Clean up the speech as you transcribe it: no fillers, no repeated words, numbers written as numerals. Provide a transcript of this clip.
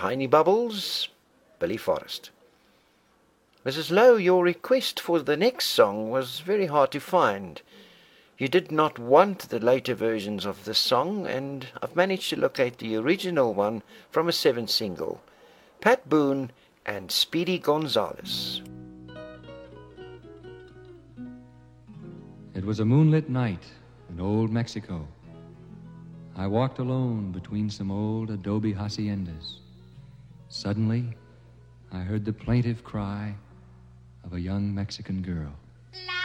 Piney Bubbles, Billy Forrest. Mrs. Lowe, your request for the next song was very hard to find. You did not want the later versions of this song, and I've managed to locate the original one from a 7 single. Pat Boone and Speedy Gonzales. It was a moonlit night in old Mexico. I walked alone between some old adobe haciendas. Suddenly, I heard the plaintive cry of a young Mexican girl.